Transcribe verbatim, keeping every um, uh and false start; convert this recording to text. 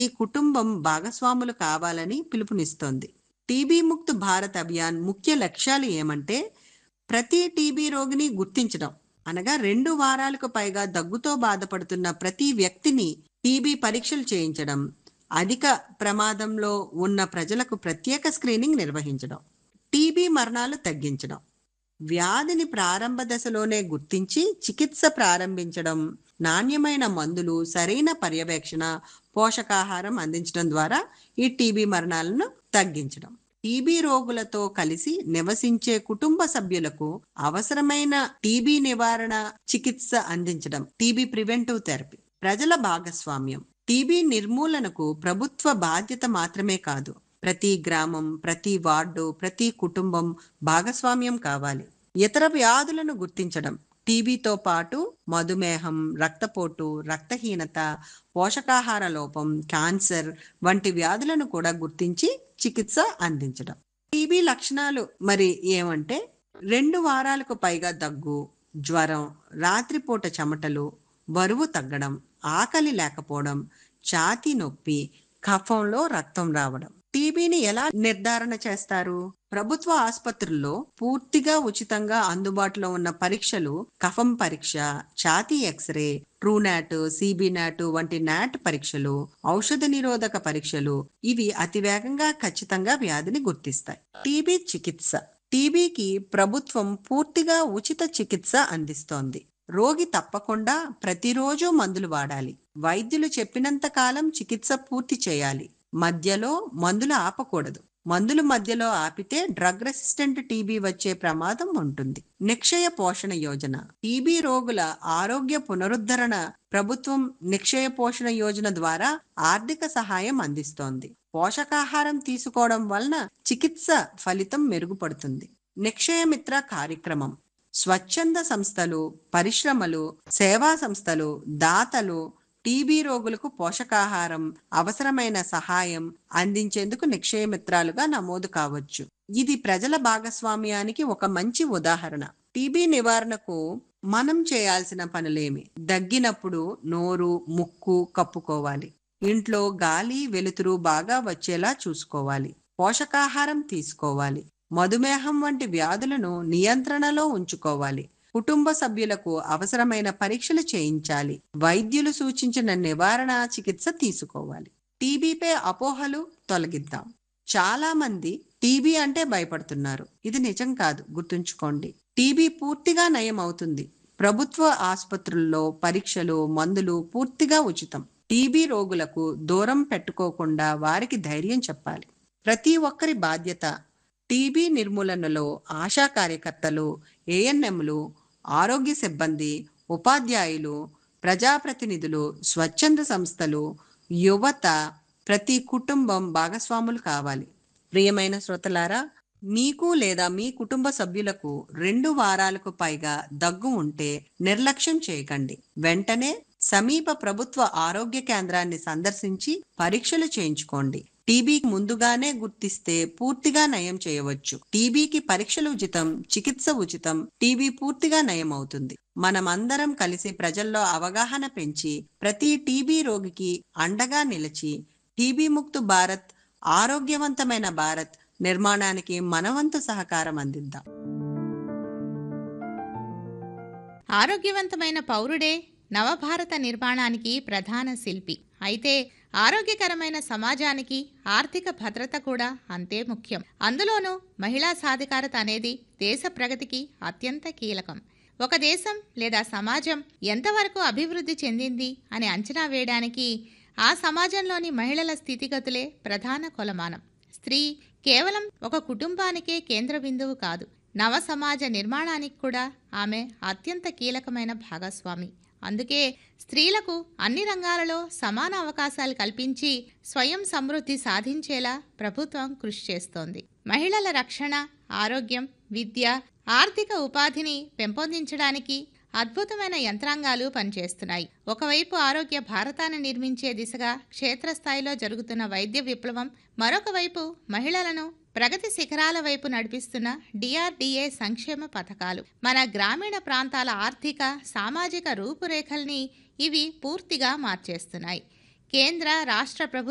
ఈ కుటుంబం భాగస్వాములు కావాలని పిలుపునిస్తోంది. టీబీ ముక్త్ భారత్ అభియాన్ ముఖ్య లక్ష్యాలు ఏమంటే ప్రతి టీబీ రోగిని గుర్తించడం, అనగా రెండు వారాలకు పైగా దగ్గుతో బాధపడుతున్న ప్రతి వ్యక్తిని టీబీ పరీక్షలు చేయించడం, అధిక ప్రమాదంలో ఉన్న ప్రజలకు ప్రత్యేక స్క్రీనింగ్ నిర్వహించడం, టీబీ మరణాలు తగ్గించడం, వ్యాధిని ప్రారంభ దశలోనే గుర్తించి చికిత్స ప్రారంభించడం, నాణ్యమైన మందులు, సరైన పర్యవేక్షణ, పోషకాహారం అందించడం ద్వారా ఈ టీబీ మరణాలను తగ్గించడం. టీబీ రోగులతో కలిసి నివసించే కుటుంబ సభ్యులకు అవసరమైన టీబీ నివారణ చికిత్స అందించడం, టీబీ ప్రివెంటివ్ థెరపీ. ప్రజల భాగస్వామ్యం. టీబీ నిర్మూలనకు ప్రభుత్వ బాధ్యత మాత్రమే కాదు, ప్రతి గ్రామం, ప్రతి వార్డు, ప్రతి కుటుంబం భాగస్వామ్యం కావాలి. ఇతర వ్యాధులను గుర్తించడం. టీబీతో పాటు మధుమేహం, రక్తపోటు, రక్తహీనత, పోషకాహార లోపం, క్యాన్సర్ వంటి వ్యాధులను కూడా గుర్తించి చికిత్స అందించడం. టీబీ లక్షణాలు మరి ఏమంటే రెండు వారాలకు పైగా దగ్గు, జ్వరం, రాత్రిపూట చెమటలు, బరువు తగ్గడం, ఆకలి లేకపోవడం, ఛాతీ నొప్పి, కఫంలో రక్తం రావడం. టీబీని ఎలా నిర్ధారణ చేస్తారు? ప్రభుత్వ ఆసుపత్రుల్లో పూర్తిగా ఉచితంగా అందుబాటులో ఉన్న పరీక్షలు కఫం పరీక్ష, ఛాతీ ఎక్స్రే, ట్రూనాట్, సిబినాట్ వంటి నాట్ పరీక్షలు, ఔషధ నిరోధక పరీక్షలు ఇవి అతివేగంగా ఖచ్చితంగా వ్యాధిని గుర్తిస్తాయి. టీబీ చికిత్స. టీబీకి ప్రభుత్వం పూర్తిగా ఉచిత చికిత్స అందిస్తోంది. రోగి తప్పకుండా ప్రతిరోజు మందులు వాడాలి. వైద్యులు చెప్పినంత కాలం చికిత్స పూర్తి చేయాలి. మధ్యలో మందులు ఆపకూడదు. మందులు మధ్యలో ఆపితే డ్రగ్ రెసిస్టెంట్ టీబీ వచ్చే ప్రమాదం ఉంటుంది. నిక్షయ పోషణ యోజన. టీబీ రోగుల ఆరోగ్య పునరుద్ధరణ ప్రభుత్వం నిక్షయ పోషణ యోజన ద్వారా ఆర్థిక సహాయం అందిస్తోంది. పోషకాహారం తీసుకోవడం వలన చికిత్స ఫలితం మెరుగుపడుతుంది. నిక్షయ మిత్ర కార్యక్రమం. స్వచ్ఛంద సంస్థలు, పరిశ్రమలు, సేవా సంస్థలు, దాతలు టీబీ రోగులకు పోషకాహారం, అవసరమైన సహాయం అందించేందుకు నిక్షయ మిత్రాలుగా నమోదు కావచ్చు. ఇది ప్రజల భాగస్వామ్యానికి ఒక మంచి ఉదాహరణ. టీబీ నివారణకు మనం చేయాల్సిన పనులేమి? దగ్గినప్పుడు నోరు, ముక్కు కప్పుకోవాలి. ఇంట్లో గాలి, వెలుతురు బాగా వచ్చేలా చూసుకోవాలి. పోషకాహారం తీసుకోవాలి. మధుమేహం వంటి వ్యాధులను నియంత్రణలో ఉంచుకోవాలి. కుటుంబ సభ్యులకు అవసరమైన పరీక్షలు చేయించాలి. వైద్యులు సూచించిన నివారణ చికిత్స తీసుకోవాలి. టీబీపై అపోహలు తొలగిద్దాం. చాలా మంది టీబీ అంటే భయపడుతున్నారు. ఇది నిజం కాదు, గుర్తుంచుకోండి. టీబీ పూర్తిగా నయం అవుతుంది. ప్రభుత్వ ఆసుపత్రుల్లో పరీక్షలు, మందులు పూర్తిగా ఉచితం. టీబీ రోగులకు దూరం పెట్టుకోకుండా వారికి ధైర్యం చెప్పాలి. ప్రతి ఒక్కరి బాధ్యత. టీబీ నిర్మూలనలో ఆశా కార్యకర్తలు, ఏఎన్ఎంలు, ఆరోగ్య సిబ్బంది, ఉపాధ్యాయులు, ప్రజాప్రతినిధులు, స్వచ్ఛంద సంస్థలు, యువత, ప్రతి కుటుంబం భాగస్వాములు కావాలి. ప్రియమైన శ్రోతలారా, మీకు లేదా మీ కుటుంబ సభ్యులకు రెండు వారాలకు పైగా దగ్గు ఉంటే నిర్లక్ష్యం చేయకండి. వెంటనే సమీప ప్రభుత్వ ఆరోగ్య కేంద్రాన్ని సందర్శించి పరీక్షలు చేయించుకోండి. టీబీకి ముందుగానే గుర్తిస్తే పూర్తిగా నయం చేయవచ్చు. టీబీకి పరీక్షలు ఉచితం, చికిత్స ఉచితం. టీబీ పూర్తిగా నయం అవుతుంది. మనమందరం కలిసి ప్రజల్లో అవగాహన పెంచి ప్రతి టీబీ రోగికి అండగా నిలిచి టీబీ ముక్త్ భారత్, ఆరోగ్యవంతమైన భారత్ నిర్మాణానికి మనవంతు సహకారం అందిద్దాం. ఆరోగ్యవంతమైన పౌరుడే నవభారత నిర్మాణానికి ప్రధాన శిల్పి. అయితే ఆరోగ్యకరమైన సమాజానికి ఆర్థిక భద్రత కూడా అంతే ముఖ్యం. అందులోనూ మహిళా సాధికారత అనేది దేశ ప్రగతికి అత్యంత కీలకం. ఒక దేశం లేదా సమాజం ఎంతవరకు అభివృద్ధి చెందింది అని అంచనా వేయడానికి ఆ సమాజంలోని మహిళల స్థితిగతులే ప్రధాన కొలమానం. స్త్రీ కేవలం ఒక కుటుంబానికే కేంద్ర బిందువు కాదు, నవ సమాజ నిర్మాణానికి కూడా ఆమె అత్యంత కీలకమైన భాగస్వామి. అందుకే స్త్రీలకు అన్ని రంగాలలో సమాన అవకాశాలు కల్పించి స్వయం సమృద్ధి సాధించేలా ప్రభుత్వం కృషి చేస్తోంది. మహిళల రక్షణ, ఆరోగ్యం, విద్య, ఆర్థిక ఉపాధిని పెంపొందించడానికి అద్భుతమైన యంత్రాంగాలు పనిచేస్తున్నాయి. ఒకవైపు ఆరోగ్య భారతాన్ని నిర్మించే దిశగా క్షేత్రస్థాయిలో జరుగుతున్న వైద్య విప్లవం, మరొక వైపు మహిళలను ప్రగతి శిఖరాల వైపు నడిపిస్తున్న డిఆర్డీఏ సంక్షేమ పథకాలు మన గ్రామీణ ప్రాంతాల ఆర్థిక, సామాజిక రూపురేఖల్ని ఇవి పూర్తిగా మార్చేస్తున్నాయి. కేంద్ర, రాష్ట్ర ప్రభుత్వ